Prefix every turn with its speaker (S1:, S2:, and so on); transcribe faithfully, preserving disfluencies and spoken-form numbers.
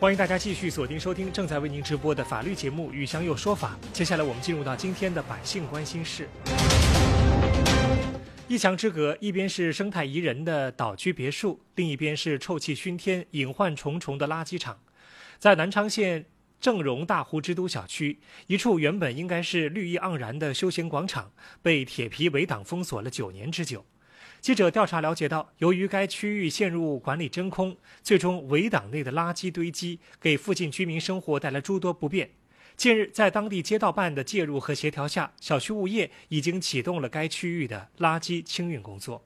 S1: 欢迎大家继续锁定收听正在为您直播的法律节目《雨翔有说法》。接下来我们进入到今天的百姓关心事。一墙之隔，一边是生态宜人的岛居别墅，另一边是臭气熏天、隐患重重的垃圾场。在南昌县正荣大湖之都小区，一处原本应该是绿意盎然的休闲广场，被铁皮围挡封锁了九年之久。记者调查了解到，由于该区域陷入管理真空，最终围挡内的垃圾堆积，给附近居民生活带来诸多不便。近日，在当地街道办的介入和协调下，小区物业已经启动了该区域的垃圾清运工作。